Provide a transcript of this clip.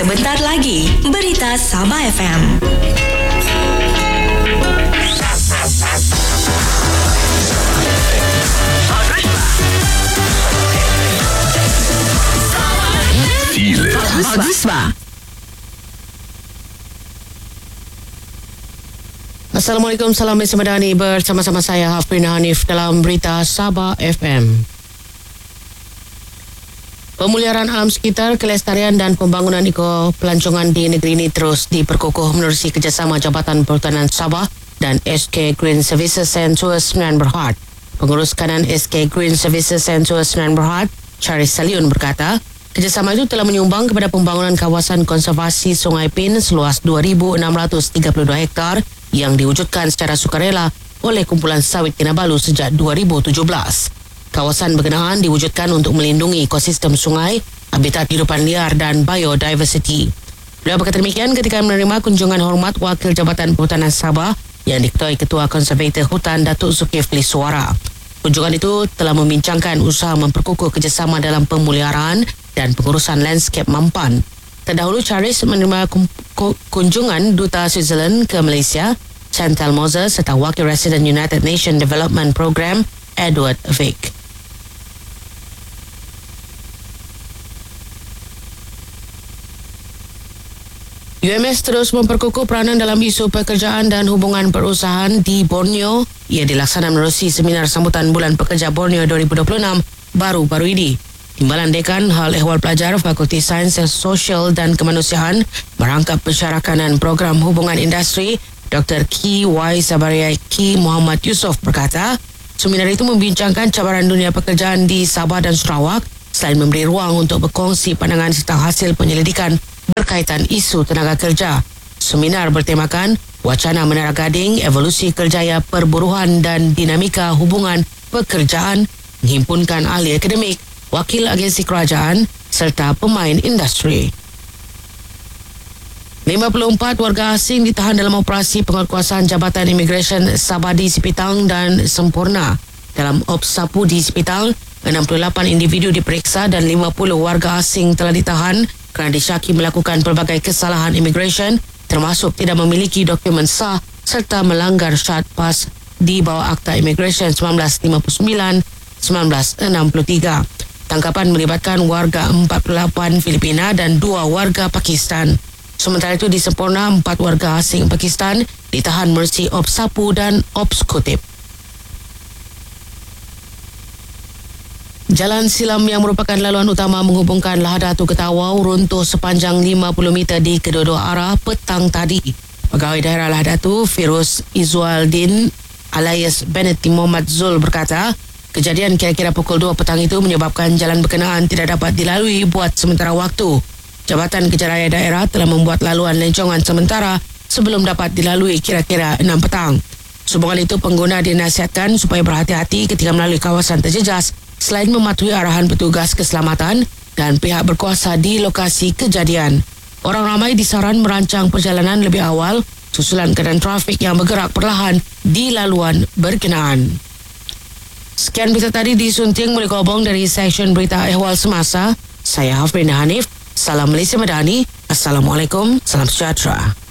Sebentar lagi, Berita Sabah FM. Assalamualaikum, salam Semedani, bersama-sama saya Hafrina Hanif dalam Berita Sabah FM. Pemeliharaan alam sekitar, kelestarian dan pembangunan pelancongan di negeri ini terus diperkukuh menerusi kerjasama Jabatan Perhutanan Sabah dan SK Green Services and Tours Sdn Bhd. Pengurus kanan SK Green Services and Tours Sdn Bhd, Charis Saliun berkata, kerjasama itu telah menyumbang kepada pembangunan kawasan konservasi Sungai Pin seluas 2,632 hektar yang diwujudkan secara sukarela oleh Kumpulan Sawit Kinabalu sejak 2017. Kawasan berkenaan diwujudkan untuk melindungi ekosistem sungai, habitat hidupan liar dan biodiversity. Beliau berkata demikian ketika menerima kunjungan hormat Wakil Jabatan Perhutanan Sabah yang diketuai Ketua Konservator Hutan Datuk Zulkifli Suara. Kunjungan itu telah membincangkan usaha memperkukuh kerjasama dalam pemeliharaan dan pengurusan landscape mampan. Terdahulu, Charis menerima kunjungan Duta Switzerland ke Malaysia, Chantal Moser serta Wakil Residen United Nations Development Program, Edward Vick. UMS terus memperkukuh peranan dalam isu pekerjaan dan hubungan perusahaan di Borneo. Ia dilaksanakan menerusi seminar sambutan Bulan Pekerja Borneo 2026 baru-baru ini. Timbalan Dekan Hal Ehwal Pelajar Fakulti Sains Sosial dan Kemanusiaan merangkap pensyarakanan program hubungan industri Dr. Ki Y. Sabariai Ki Muhammad Yusof berkata, seminar itu membincangkan cabaran dunia pekerjaan di Sabah dan Sarawak selain memberi ruang untuk berkongsi pandangan serta hasil penyelidikan berkaitan isu tenaga kerja. Seminar bertemakan Wacana Menara Gading, Evolusi Kerjaya Perburuhan dan Dinamika Hubungan Pekerjaan, menghimpunkan ahli akademik, wakil agensi kerajaan serta pemain industri. 54 warga asing ditahan dalam operasi penguatkuasaan Jabatan Imigresen Sabah di Sipitang dan Sempurna. Dalam Ops Sapu di Sipitang, 68 individu diperiksa dan 50 warga asing telah ditahan kerana disyaki melakukan pelbagai kesalahan imigresen termasuk tidak memiliki dokumen sah serta melanggar syarat PAS di bawah Akta Imigresen 1959-1963. Tangkapan melibatkan warga 48 Filipina dan 2 warga Pakistan. Sementara itu di Sempurna, 4 warga asing Pakistan ditahan menerusi Ops Sapu dan Ops Kutip. Jalan silam yang merupakan laluan utama menghubungkan Lahadatu ke Tawau runtuh sepanjang 50 meter di kedua-dua arah petang tadi. Pegawai daerah Lahadatu, Firuz Izzualdin alias Bennett Muhammad Zul berkata, kejadian kira-kira pukul 2 petang itu menyebabkan jalan berkenaan tidak dapat dilalui buat sementara waktu. Jabatan Kejaraya Daerah telah membuat laluan lencongan sementara sebelum dapat dilalui kira-kira 6 petang. Sehubungan itu, pengguna dinasihatkan supaya berhati-hati ketika melalui kawasan terjejas selain mematuhi arahan petugas keselamatan dan pihak berkuasa di lokasi kejadian. Orang ramai disaran merancang perjalanan lebih awal susulan keadaan trafik yang bergerak perlahan di laluan berkenaan. Sekian berita tadi disunting oleh Gobong dari Seksyen Berita Ehwal Semasa. Saya Hafrina Hanif. Salam Malaysia Madani. Assalamualaikum. Salam sejahtera.